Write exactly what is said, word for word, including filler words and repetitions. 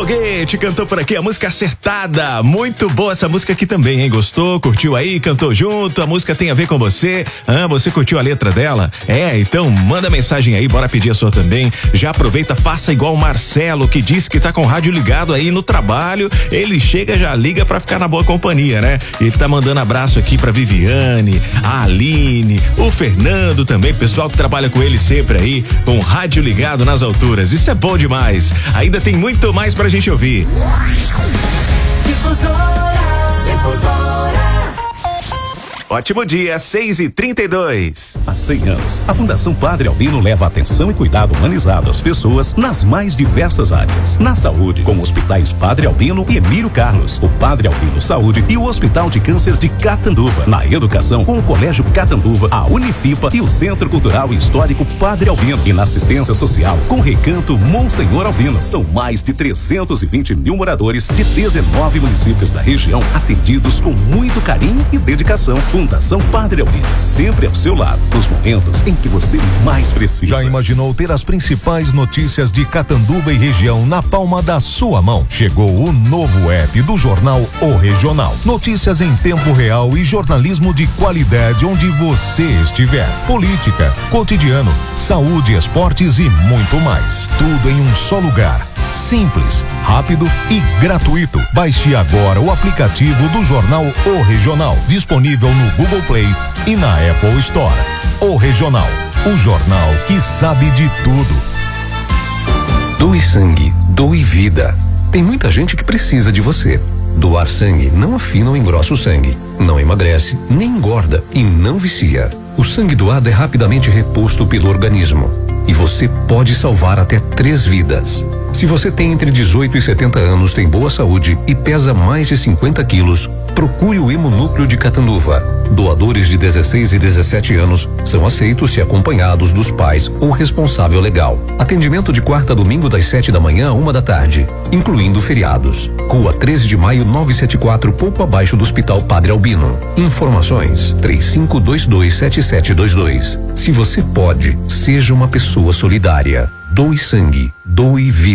Foguete cantou por aqui a música Acertada. Muito boa essa música aqui também, hein? Gostou? Curtiu aí? Cantou junto? A música tem a ver com você? Ah, você curtiu a letra dela? É, então manda mensagem aí, bora pedir a sua também. Já aproveita, faça igual o Marcelo, que disse que tá com o rádio ligado aí no trabalho. Ele chega, já liga pra ficar na boa companhia, né? Ele tá mandando abraço aqui pra Viviane, a Aline, o Fernando também, pessoal que trabalha com ele sempre aí, com o rádio ligado nas alturas. Isso é bom demais. Ainda tem muito mais pra gente ouvir. Difusora, difusora. Ótimo dia, seis e trinta e dois. Há cem anos, a Fundação Padre Albino leva atenção e cuidado humanizado às pessoas nas mais diversas áreas. Na saúde, com hospitais Padre Albino e Emílio Carlos, o Padre Albino Saúde e o Hospital de Câncer de Catanduva. Na educação, com o Colégio Catanduva, a Unifipa e o Centro Cultural e Histórico Padre Albino. E na assistência social, com o Recanto Monsenhor Albino. São mais de trezentos e vinte mil moradores de dezenove municípios da região atendidos com muito carinho e dedicação. Fundação Padre Albino, sempre ao seu lado, nos momentos em que você mais precisa. Já imaginou ter as principais notícias de Catanduva e região na palma da sua mão? Chegou o novo app do jornal O Regional. Notícias em tempo real e jornalismo de qualidade onde você estiver. Política, cotidiano, saúde, esportes e muito mais. Tudo em um só lugar. Simples, rápido e gratuito. Baixe agora o aplicativo do jornal O Regional, disponível no Google Play e na Apple Store. O Regional, o jornal que sabe de tudo. Doe sangue, doe vida. Tem muita gente que precisa de você. Doar sangue não afina ou engrossa o sangue, não emagrece, nem engorda e não vicia. O sangue doado é rapidamente reposto pelo organismo e você pode salvar até três vidas. Se você tem entre dezoito e setenta anos, tem boa saúde e pesa mais de cinquenta quilos, procure o Hemonúcleo de Catanduva. Doadores de dezesseis e dezessete anos são aceitos se acompanhados dos pais ou responsável legal. Atendimento de quarta a domingo das sete da manhã a uma da tarde, incluindo feriados. Rua treze de maio novecentos e setenta e quatro, pouco abaixo do Hospital Padre Albino. Informações três cinco dois dois sete sete dois dois. Se você pode, seja uma pessoa solidária. Doe sangue, doe vida.